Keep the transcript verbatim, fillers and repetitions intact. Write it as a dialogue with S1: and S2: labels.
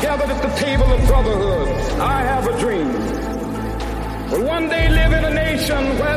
S1: gathered at the table of brotherhood. I have a dream. Will one day live in a nation where